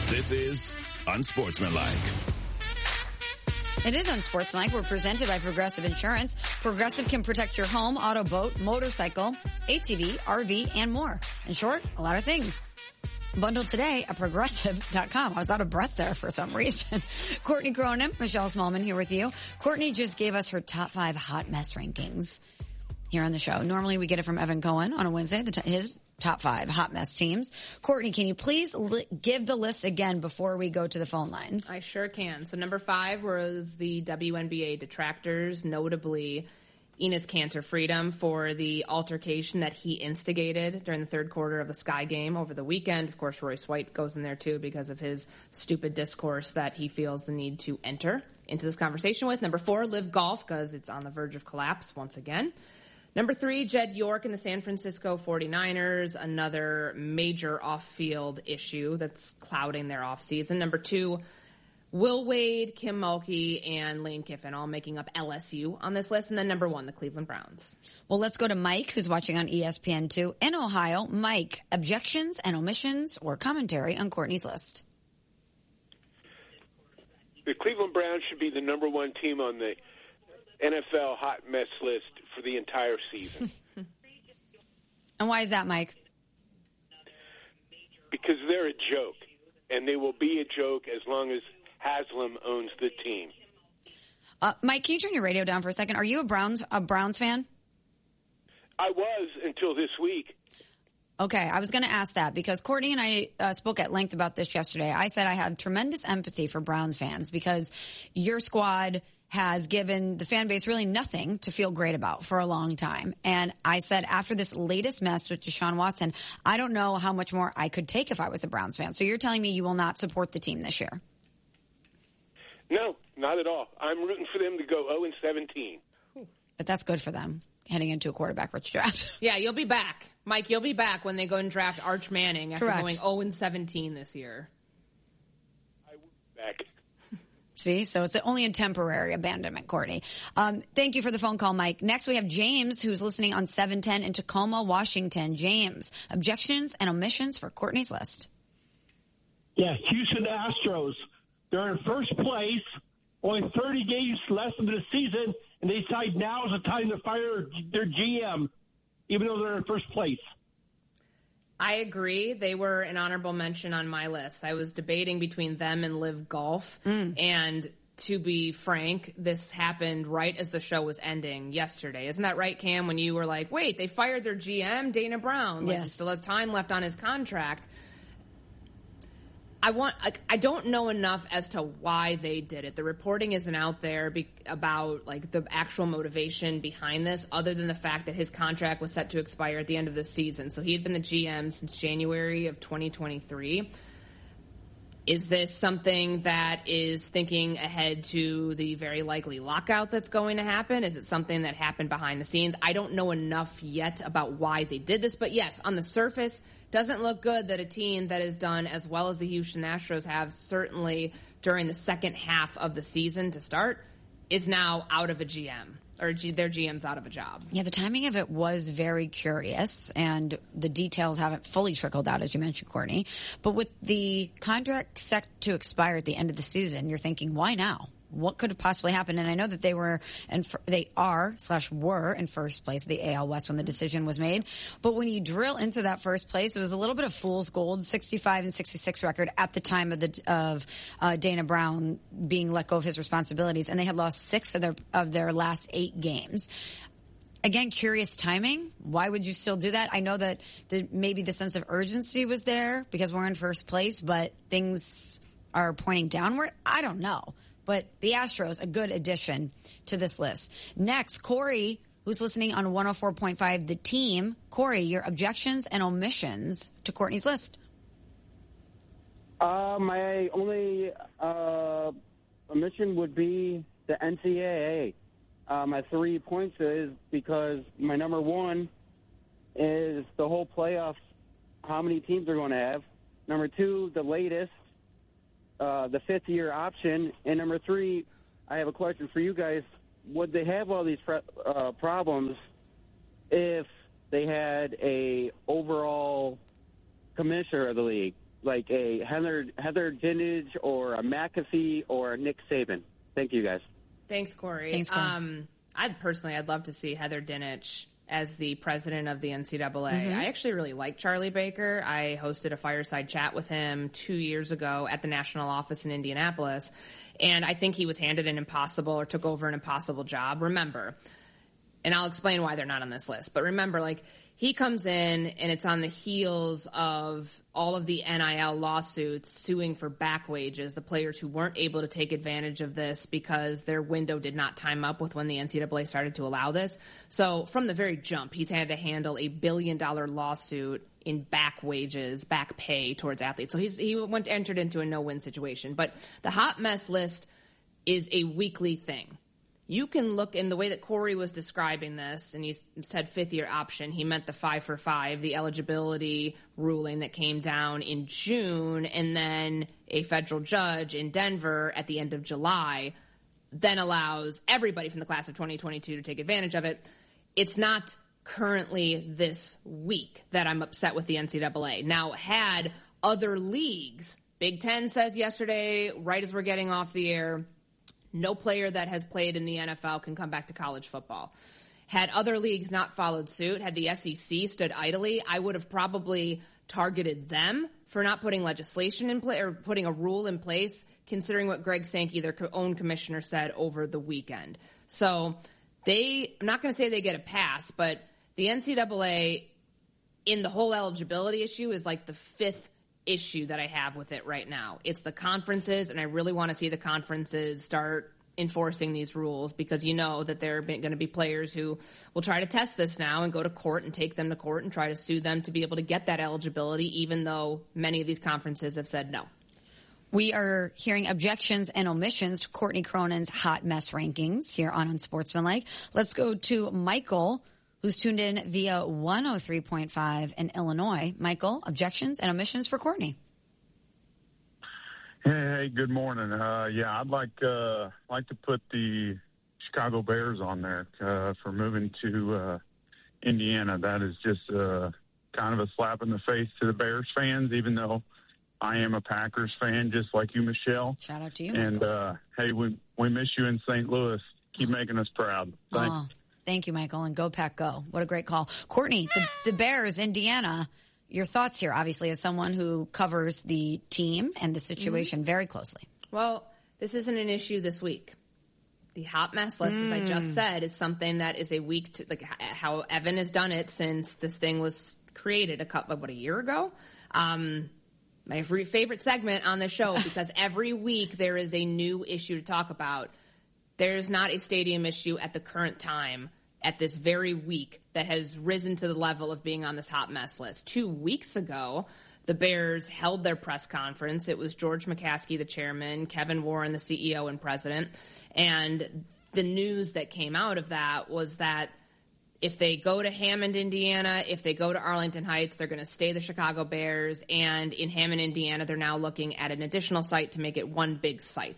This is Unsportsmanlike. It is Unsportsmanlike. We're presented by Progressive Insurance. Progressive can protect your home, auto, boat, motorcycle, ATV, RV, and more. In short, a lot of things. Bundled today at Progressive.com. I was out of breath there for some reason. Courtney Cronin, Michelle Smallman here with you. Courtney just gave us her top 5 hot mess rankings here on the show. Normally we get it from Evan Cohen on a Wednesday, his top 5 hot mess teams. Courtney, can you please give the list again before we go to the phone lines? I sure can. So number 5 was the WNBA detractors, notably Enes Kanter Freedom, for the altercation that he instigated during the third quarter of the Sky game over the weekend. Of course, Royce White goes in there too because of his stupid discourse that he feels the need to enter into this conversation with. Number 4, Live Golf, because it's on the verge of collapse once again. Number 3, Jed York and the San Francisco 49ers, another major off-field issue that's clouding their offseason. Number 2, Will Wade, Kim Mulkey, and Lane Kiffin, all making up LSU on this list. And then number 1, the Cleveland Browns. Well, let's go to Mike, who's watching on ESPN2 in Ohio. Mike, objections and omissions or commentary on Courtney's list? The Cleveland Browns should be the number 1 team on the NFL hot mess list for the entire season. And why is that, Mike? Because they're a joke, and they will be a joke as long as Haslam owns the team. Mike, can you turn your radio down for a second? Are you a Browns fan? I was until this week. Okay, I was going to ask that because Courtney and I spoke at length about this yesterday. I said I have tremendous empathy for Browns fans because your squad has given the fan base really nothing to feel great about for a long time. And I said after this latest mess with Deshaun Watson, I don't know how much more I could take if I was a Browns fan. So you're telling me you will not support the team this year? No, not at all. I'm rooting for them to go 0-17. But that's good for them heading into a quarterback-rich draft. Yeah, you'll be back. Mike, you'll be back when they go and draft Arch Manning after Correct. going 0-17 this year. I will be back. See, so it's only a temporary abandonment, Courtney. Thank you for the phone call, Mike. Next, we have James, who's listening on 710 in Tacoma, Washington. James, objections and omissions for Courtney's list. Yeah, Houston Astros. They're in first place, only 30 games left of the season, and they decide now is the time to fire their GM, even though they're in first place. I agree. They were an honorable mention on my list. I was debating between them and Live Golf. And to be frank, this happened right as the show was ending yesterday. Isn't that right, Cam, when you were like, wait, they fired their GM, Dana Brown. Like, yes. Still has time left on his contract. I don't know enough as to why they did it. The reporting isn't out there about like the actual motivation behind this, other than the fact that his contract was set to expire at the end of the season. So he had been the GM since January of 2023. Is this something that is thinking ahead to the very likely lockout that's going to happen? Is it something that happened behind the scenes? I don't know enough yet about why they did this, but yes, on the surface, doesn't look good that a team that has done as well as the Houston Astros have, certainly during the second half of the season to start, is now out of a GM, or their GM's out of a job. Yeah, the timing of it was very curious, and the details haven't fully trickled out, as you mentioned, Courtney. But with the contract set to expire at the end of the season, you're thinking, why now? What could have possibly happened? And I know that they were in first place, the AL West, when the decision was made. But when you drill into that first place, it was a little bit of fool's gold, 65-66 record at the time of Dana Brown being let go of his responsibilities, and they had lost 6 of their last 8 games. Again, curious timing. Why would you still do that? I know that maybe the sense of urgency was there because we're in first place, but things are pointing downward. I don't know. But the Astros, a good addition to this list. Next, Corey, who's listening on 104.5 The Team. Corey, your objections and omissions to Courtney's list. My only omission would be the NCAA. My 3 points is because my number 1 is the whole playoffs, how many teams they're going to have. Number 2, the latest. The 5th-year option. And number 3, I have a question for you guys. Would they have all these problems if they had a overall commissioner of the league? like a Heather Dinich or a McAfee or a Nick Saban. Thank you, guys. Thanks, Corey. Thanks, Corey. I'd love to see Heather Dinich as the president of the NCAA. I actually really like Charlie Baker. I hosted a fireside chat with him 2 years ago at the national office in Indianapolis, and I think he was handed an impossible or took over an impossible job. Remember, and I'll explain why they're not on this list, but remember, like, he comes in and it's on the heels of all of the NIL lawsuits suing for back wages, the players who weren't able to take advantage of this because their window did not time up with when the NCAA started to allow this. So from the very jump, he's had to handle a $1 billion lawsuit in back wages, back pay towards athletes. So he entered into a no-win situation. But the hot mess list is a weekly thing. You can look in the way that Corey was describing this, and he said fifth-year option. He meant the 5 for 5, the eligibility ruling that came down in June, and then a federal judge in Denver at the end of July then allows everybody from the class of 2022 to take advantage of it. It's not currently this week that I'm upset with the NCAA. Now, had other leagues, Big Ten says yesterday, right as we're getting off the air, no player that has played in the NFL can come back to college football. Had other leagues not followed suit, had the SEC stood idly, I would have probably targeted them for not putting legislation in place or putting a rule in place, considering what Greg Sankey, their own commissioner, said over the weekend. So I'm not going to say they get a pass, but the NCAA in the whole eligibility issue is like the fifth issue that I have with it right now. It's the conferences, and I really want to see the conferences start enforcing these rules, because you know that there are going to be players who will try to test this now and go to court and take them to court and try to sue them to be able to get that eligibility, even though many of these conferences have said no. We are hearing objections and omissions to Courtney Cronin's hot mess rankings here on Unsportsmanlike. Let's go to Michael, who's tuned in via 103.5 in Illinois. Michael, objections and omissions for Courtney. Hey, good morning. I'd like to put the Chicago Bears on there for moving to Indiana. That is just kind of a slap in the face to the Bears fans, even though I am a Packers fan, just like you, Michelle. Shout out to you, and hey, we miss you in St. Louis. Keep making us proud. Thanks. Oh, thank you, Michael, and go Pack go. What a great call. Courtney, the Bears, Indiana, your thoughts here, obviously, as someone who covers the team and the situation very closely. Well, this isn't an issue this week. The hot mess list, as I just said, is something that is a week to, like how Evan has done it since this thing was created a year ago. My favorite segment on the show, because every week there is a new issue to talk about. There's not a stadium issue at the current time, at this very week, that has risen to the level of being on this hot mess list. 2 weeks ago, the Bears held their press conference. It was George McCaskey, the chairman, Kevin Warren, the CEO and president. And the news that came out of that was that if they go to Hammond, Indiana, if they go to Arlington Heights, they're going to stay the Chicago Bears. And in Hammond, Indiana, they're now looking at an additional site to make it one big site.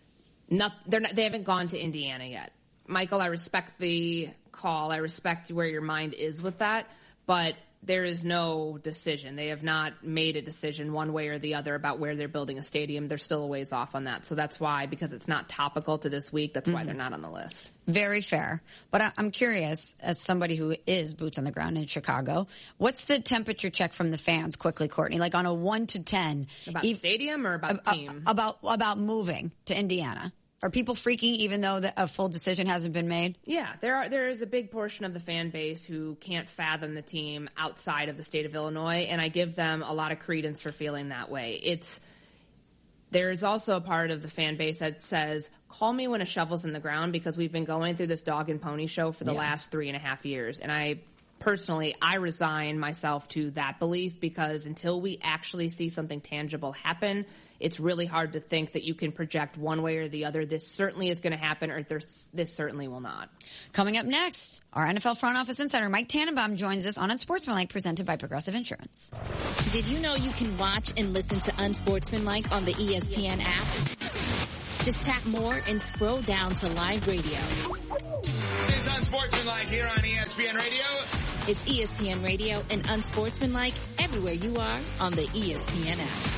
They haven't gone to Indiana yet. Michael, I respect the call. I respect where your mind is with that. But there is no decision. They have not made a decision one way or the other about where they're building a stadium. They're still a ways off on that. So that's why, because it's not topical to this week, that's why they're not on the list. Very fair. But I'm curious, as somebody who is boots on the ground in Chicago, what's the temperature check from the fans quickly, Courtney? Like on a 1 to 10. About stadium or about team? About moving to Indiana. Are people freaking even though a full decision hasn't been made? Yeah, there is a big portion of the fan base who can't fathom the team outside of the state of Illinois, and I give them a lot of credence for feeling that way. There's also a part of the fan base that says, call me when a shovel's in the ground, because we've been going through this dog and pony show for the last 3.5 years, and I resign myself to that belief, because until we actually see something tangible happen, it's really hard to think that you can project one way or the other. This certainly is going to happen, or this certainly will not. Coming up next, our NFL front office insider Mike Tannenbaum joins us on Unsportsmanlike, presented by Progressive Insurance. Did you know you can watch and listen to Unsportsmanlike on the ESPN app? Just tap more and scroll down to live radio. It's Unsportsmanlike here on ESPN Radio. It's ESPN Radio and Unsportsmanlike every everywhere you are on the ESPN app.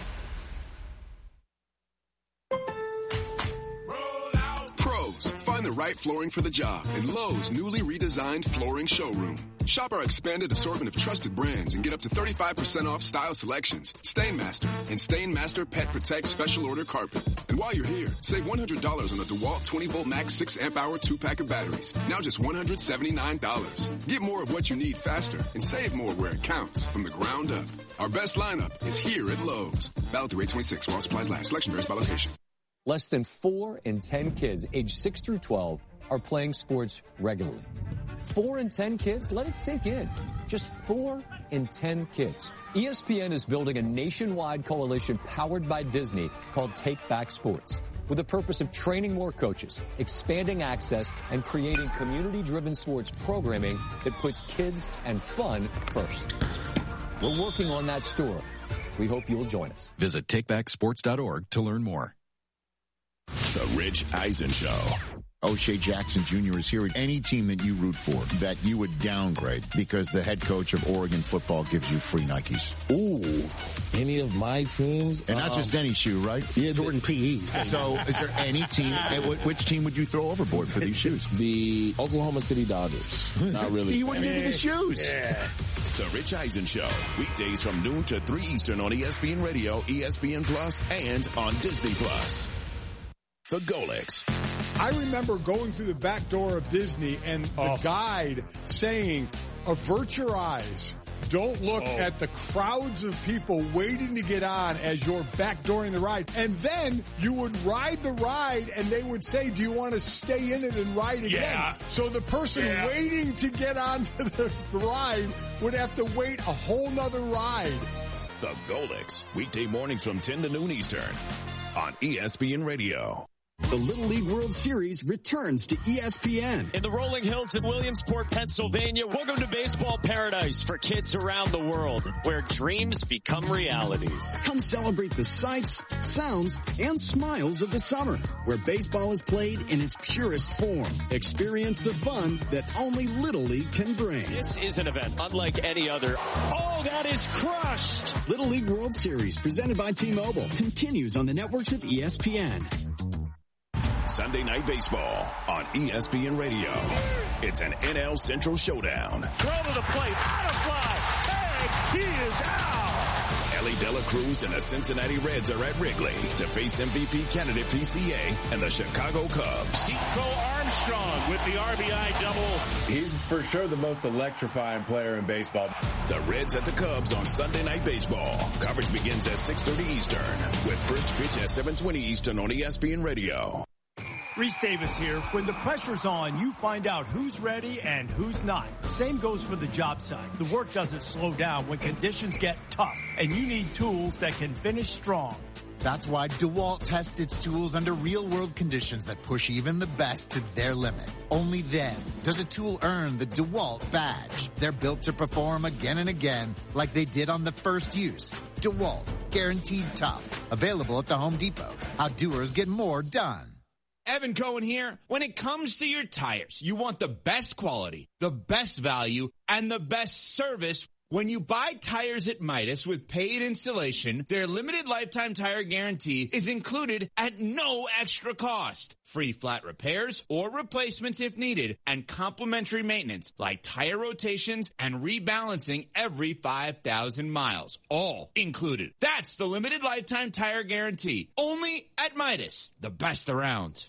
Find the right flooring for the job in Lowe's newly redesigned flooring showroom. Shop our expanded assortment of trusted brands and get up to 35% off style selections, Stainmaster, and Stainmaster Pet Protect Special Order Carpet. And while you're here, save $100 on the DeWalt 20-volt max 6-amp-hour 2-pack of batteries. Now just $179. Get more of what you need faster and save more where it counts from the ground up. Our best lineup is here at Lowe's. Valid through 8/26 while supplies last. Selection varies by location. Less than 4 in 10 kids aged 6 through 12 are playing sports regularly. 4 in 10 kids? Let it sink in. Just 4 in 10 kids. ESPN is building a nationwide coalition powered by Disney called Take Back Sports, with the purpose of training more coaches, expanding access, and creating community-driven sports programming that puts kids and fun first. We're working on that story. We hope you'll join us. Visit takebacksports.org to learn more. The Rich Eisen Show. O'Shea Jackson Jr. is here. Any team that you root for that you would downgrade because the head coach of Oregon football gives you free Nikes. Ooh, any of my teams? And not just any shoe, right? Yeah, Jordan PE. So is there any team, which team would you throw overboard for these shoes? The Oklahoma City Dodgers. Not really. See, you wouldn't give me the shoes. Yeah. The Rich Eisen Show. Weekdays from noon to 3 Eastern on ESPN Radio, ESPN Plus, and on Disney Plus. The Golics. I remember going through the back door of Disney and the guide saying, avert your eyes. Don't look at the crowds of people waiting to get on as you're backdooring the ride. And then you would ride the ride and they would say, do you want to stay in it and ride again? Yeah. So the person waiting to get onto the ride would have to wait a whole nother ride. The Golics. Weekday mornings from 10 to noon Eastern on ESPN Radio. The Little League World Series returns to ESPN. In the rolling hills in Williamsport, Pennsylvania, welcome to baseball paradise for kids around the world, where dreams become realities. Come celebrate the sights, sounds, and smiles of the summer, where baseball is played in its purest form. Experience the fun that only Little League can bring. This is an event unlike any other. Oh, that is crushed! Little League World Series, presented by T-Mobile, continues on the networks of ESPN. Sunday Night Baseball on ESPN Radio. It's an NL Central showdown. Throw to the plate, out of fly, tag, he is out. Ellie De La Cruz and the Cincinnati Reds are at Wrigley to face MVP candidate PCA and the Chicago Cubs. Chico Armstrong with the RBI double. He's for sure the most electrifying player in baseball. The Reds at the Cubs on Sunday Night Baseball. Coverage begins at 6:30 Eastern with first pitch at 7:20 Eastern on ESPN Radio. Reese Davis here. When the pressure's on, you find out who's ready and who's not. Same goes for the job site. The work doesn't slow down when conditions get tough, and you need tools that can finish strong. That's why DeWalt tests its tools under real-world conditions that push even the best to their limit. Only then does a tool earn the DeWalt badge. They're built to perform again and again like they did on the first use. DeWalt, guaranteed tough. Available at the Home Depot. How doers get more done. Evan Cohen here. When it comes to your tires, you want the best quality, the best value, and the best service. When you buy tires at Midas with paid installation, their limited lifetime tire guarantee is included at no extra cost. Free flat repairs or replacements if needed, and complimentary maintenance like tire rotations and rebalancing every 5,000 miles. All included. That's the limited lifetime tire guarantee. Only at Midas, the best around.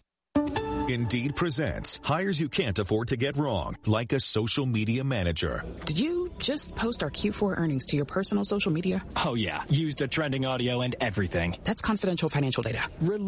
Indeed presents hires you can't afford to get wrong, like a social media manager. Did you just post our Q4 earnings to your personal social media? Oh yeah, used the trending audio and everything. That's confidential financial data.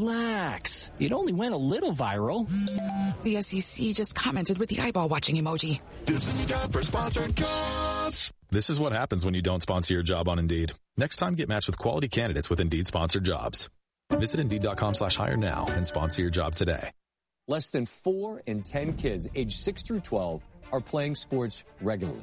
Relax. It only went a little viral. The SEC just commented with the eyeball watching emoji. This is job for sponsored jobs. This is what happens when you don't sponsor your job on Indeed. Next time, get matched with quality candidates with Indeed sponsored jobs. Visit Indeed.com/hire now and sponsor your job today. Less than 4 in 10 kids aged 6 through 12 are playing sports regularly.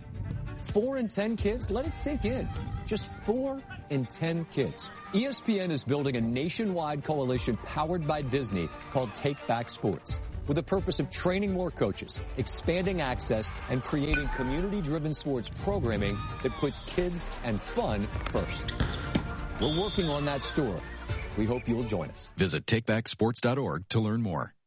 4 in 10 kids? Let it sink in. Just 4 in 10 kids. ESPN is building a nationwide coalition powered by Disney called Take Back Sports, with the purpose of training more coaches, expanding access, and creating community-driven sports programming that puts kids and fun first. We're working on that store. We hope you'll join us. Visit takebacksports.org to learn more.